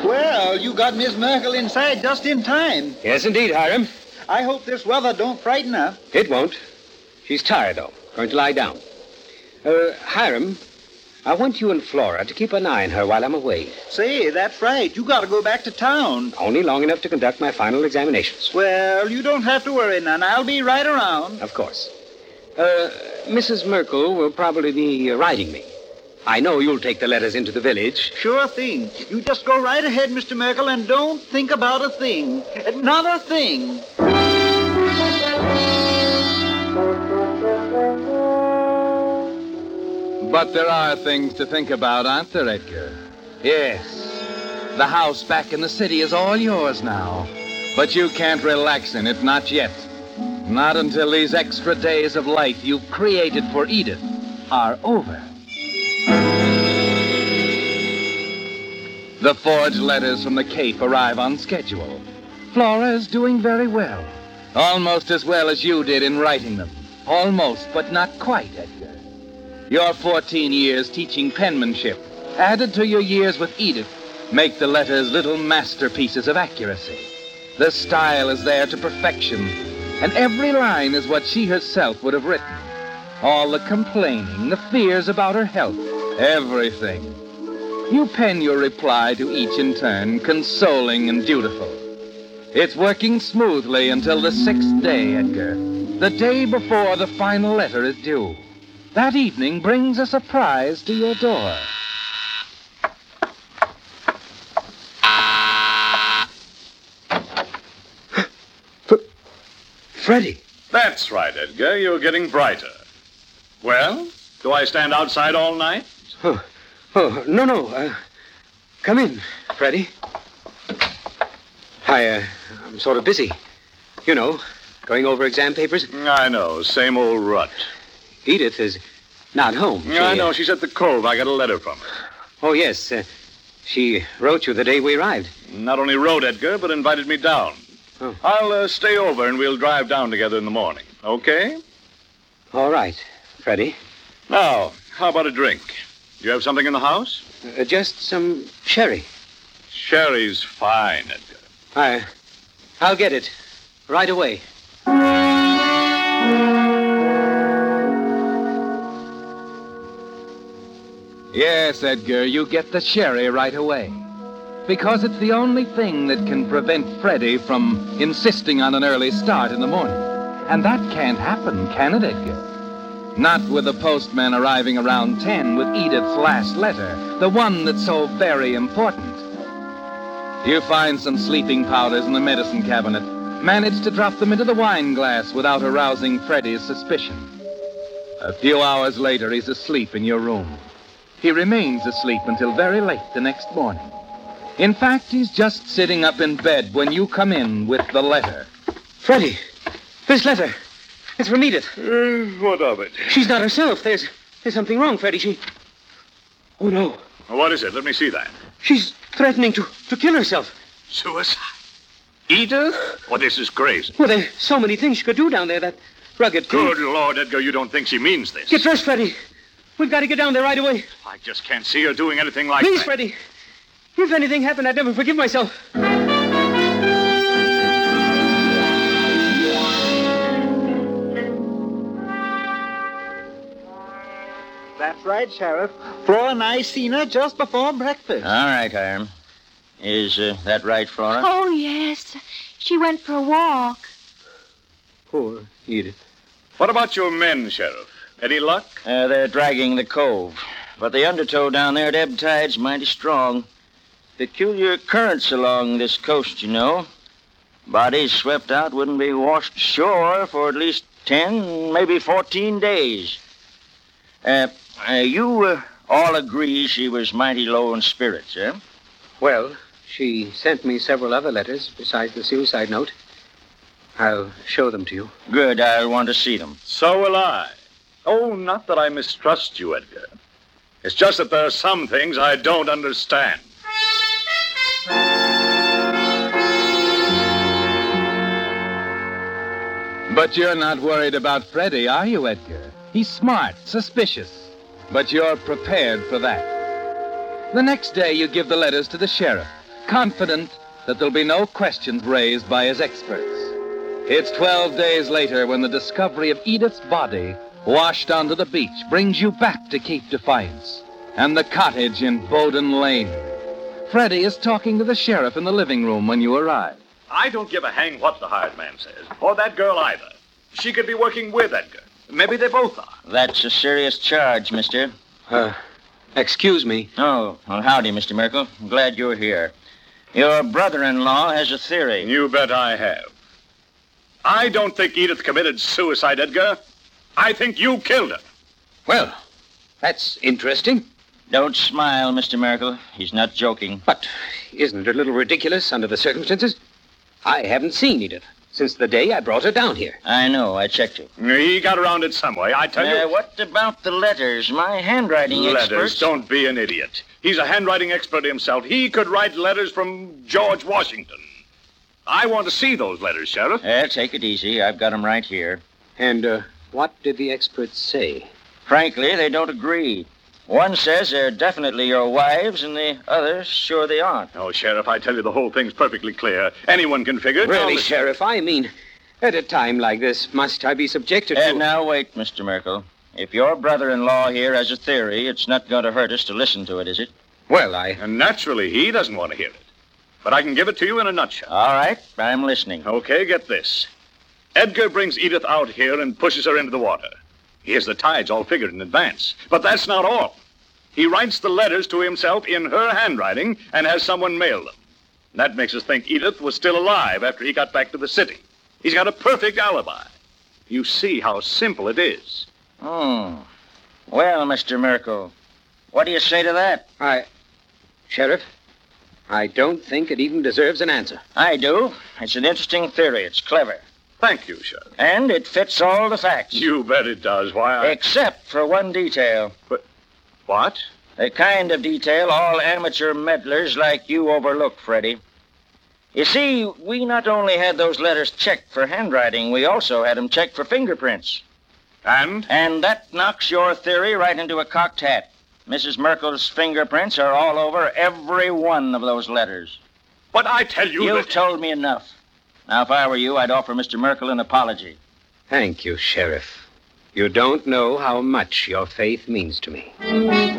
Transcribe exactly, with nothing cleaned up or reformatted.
Well, you got Miss Merkel inside just in time. Yes, indeed, Hiram. I hope this weather don't frighten her. It won't. She's tired, though. Going to lie down. Uh, Hiram, I want you and Flora to keep an eye on her while I'm away. Say, that's right. You got to go back to town. Only long enough to conduct my final examinations. Well, you don't have to worry none. I'll be right around. Of course. Uh, Missus Merkel will probably be uh, riding me. I know you'll take the letters into the village. Sure thing. You just go right ahead, Mister Merkel, and don't think about a thing. Not a thing. But there are things to think about, aren't there, Edgar? Yes. The house back in the city is all yours now. But you can't relax in it, not yet. Not until these extra days of light you've created for Edith are over. The forged letters from the Cape arrive on schedule. Flora is doing very well. Almost as well as you did in writing them. Almost, but not quite, Edgar. Your fourteen years teaching penmanship, added to your years with Edith, make the letters little masterpieces of accuracy. The style is there to perfection, and every line is what she herself would have written. All the complaining, the fears about her health, everything. You pen your reply to each in turn, consoling and dutiful. It's working smoothly until the sixth day, Edgar. The day before the final letter is due. That evening brings a surprise to your door. Freddie. That's right, Edgar. You're getting brighter. Well, do I stand outside all night? Oh, oh no, no. Uh, come in, Freddie. I, uh, I'm sort of busy. You know, going over exam papers. I know. Same old rut. Edith is not home. She, I know. She's at the Cove. I got a letter from her. Oh, yes. Uh, she wrote you the day we arrived. Not only wrote, Edgar, but invited me down. Oh. I'll uh, stay over and we'll drive down together in the morning. Okay? All right, Freddie. Now, how about a drink? Do you have something in the house? Uh, just some sherry. Sherry's fine, Edgar. I, I'll get it right away. Yes, Edgar, you get the sherry right away. Because it's the only thing that can prevent Freddie from insisting on an early start in the morning. And that can't happen, can it, Edgar? Not with the postman arriving around ten with Edith's last letter, the one that's so very important. You find some sleeping powders in the medicine cabinet, manage to drop them into the wine glass without arousing Freddie's suspicion. A few hours later, he's asleep in your room. He remains asleep until very late the next morning. In fact, he's just sitting up in bed when you come in with the letter. Freddie, this letter. It's from Edith. Uh, what of it? She's not herself. There's there's something wrong, Freddie. She... Oh, no. What is it? Let me see that. She's threatening to, to kill herself. Suicide? Edith? Well, this is crazy. Well, there's so many things she could do down there, that rugged... Good Lord, Edgar, you don't think she means this? Get dressed, Freddie. We've got to get down there right away. I just can't see her doing anything like Please, that. Freddie. If anything happened, I'd never forgive myself. That's right, Sheriff. Flora and I seen her just before breakfast. All right, Hiram. Is uh, that right, Flora? Oh, yes. She went for a walk. Poor Edith. What about your men, Sheriff? Any luck? Uh, they're dragging the cove. But the undertow down there at ebb tide's mighty strong. Peculiar currents along this coast, you know. Bodies swept out wouldn't be washed ashore for at least ten, maybe fourteen days. Uh, uh you uh, all agree she was mighty low in spirits, eh? Well, she sent me several other letters besides the suicide note. I'll show them to you. Good, I'll want to see them. So will I. Oh, not that I mistrust you, Edgar. It's just that there are some things I don't understand. But you're not worried about Freddie, are you, Edgar? He's smart, suspicious. But you're prepared for that. The next day, you give the letters to the sheriff, confident that there'll be no questions raised by his experts. It's twelve days later when the discovery of Edith's body washed onto the beach brings you back to Cape Defiance and the cottage in Bowden Lane. Freddie is talking to the sheriff in the living room when you arrive. I don't give a hang what the hired man says, or that girl either. She could be working with Edgar. Maybe they both are. That's a serious charge, mister. Uh, excuse me. Oh, well, howdy, Mister Merkel. I'm glad you're here. Your brother-in-law has a theory. You bet I have. I don't think Edith committed suicide, Edgar. I think you killed her. Well, that's interesting. Don't smile, Mister Merkel. He's not joking. But isn't it a little ridiculous under the circumstances? I haven't seen Edith since the day I brought her down here. I know. I checked it. He got around it some way, I tell Uh, you. what about the letters? My handwriting Letters? experts... Don't be an idiot. He's a handwriting expert himself. He could write letters from George Washington. I want to see those letters, Sheriff. Uh, take it easy. I've got them right here. And uh, what did the experts say? Frankly, they don't agree. One says they're definitely your wives, and the other, sure they aren't. Oh, Sheriff, I tell you, the whole thing's perfectly clear. Anyone can figure it. Really, Now, Sheriff, I mean, at a time like this, must I be subjected to... And now wait, Mister Merkel. If your brother-in-law here has a theory, it's not going to hurt us to listen to it, is it? Well, I... And naturally, he doesn't want to hear it. But I can give it to you in a nutshell. All right, I'm listening. Okay, get this. Edgar brings Edith out here and pushes her into the water. He has the tides all figured in advance. But that's not all. He writes the letters to himself in her handwriting and has someone mail them. That makes us think Edith was still alive after he got back to the city. He's got a perfect alibi. You see how simple it is. Hmm. Well, Mister Merkel, what do you say to that? I... Sheriff, I don't think it even deserves an answer. I do. It's an interesting theory. It's clever. Thank you, Sheriff. And it fits all the facts. You bet it does. Why, I... Except for one detail. But what? The kind of detail all amateur meddlers like you overlook, Freddie. You see, we not only had those letters checked for handwriting, we also had them checked for fingerprints. And? And that knocks your theory right into a cocked hat. Missus Merkel's fingerprints are all over every one of those letters. But I tell you You've that... told me enough. Now, if I were you, I'd offer Mister Merkel an apology. Thank you, Sheriff. You don't know how much your faith means to me.